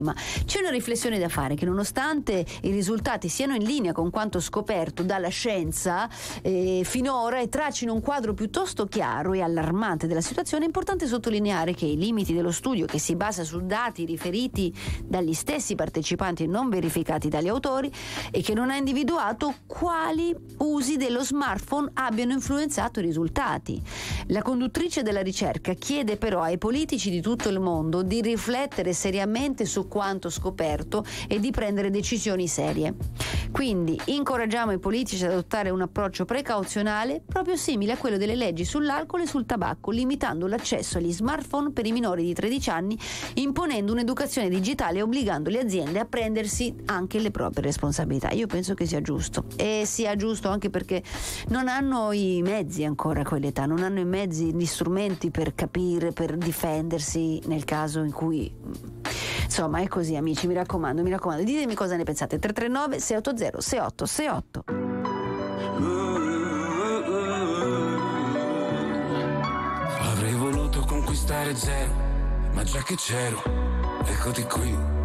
Ma c'è una riflessione da fare, che nonostante i risultati siano in linea con quanto scoperto dalla scienza finora e tracino un quadro piuttosto chiaro e allarmante della situazione, è importante sottolineare che i limiti dello studio, che si basa su dati riferiti dagli stessi partecipanti e non verificati dagli autori, e che non ha individuato quali usi dello smartphone abbiano influenzato i risultati. La conduttrice della ricerca chiede però ai politici di tutto il mondo di riflettere seriamente su quanto scoperto e di prendere decisioni serie. Quindi incoraggiamo i politici ad adottare un approccio precauzionale proprio simile a quello delle leggi sull'alcol e sul tabacco, limitando l'accesso agli smartphone per i minori di 13 anni, imponendo un'educazione digitale e obbligando le aziende a prendersi anche le proprie responsabilità. Io penso che sia giusto, e sia giusto anche perché non hanno i mezzi ancora a quell'età, non hanno i mezzi, gli strumenti per capire, per difendersi nel caso in cui... Insomma, è così, amici, mi raccomando, ditemi cosa ne pensate. 339 680 6868. Avrei voluto conquistare zero, ma già che c'ero, eccoti qui.